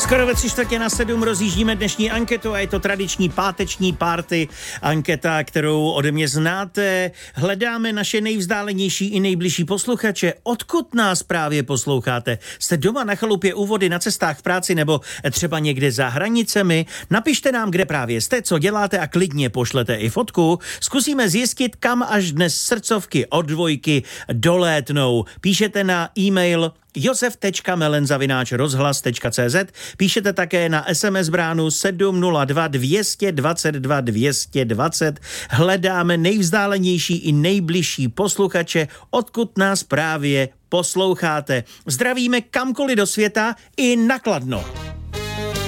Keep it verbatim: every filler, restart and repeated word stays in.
Skoro ve tři čtvrtě na sedm rozjíždíme dnešní anketu a je to tradiční páteční party anketa, kterou ode mě znáte. Hledáme naše nejvzdálenější i nejbližší posluchače. Odkud nás právě posloucháte? Jste doma na chalupě u vody, na cestách v práci nebo třeba někde za hranicemi? Napište nám, kde právě jste, co děláte a klidně pošlete i fotku. Zkusíme zjistit, kam až dnes srdcovky od dvojky dolétnou. Píšete na e-mail josef tečka melen zavináč rozhlas tečka cé zet. Píšete také na es em es bránu sedm nula dva dvě dva dva dvě dva nula. Hledáme nejvzdálenější i nejbližší posluchače, odkud nás právě posloucháte. Zdravíme kamkoliv do světa i na Kladno.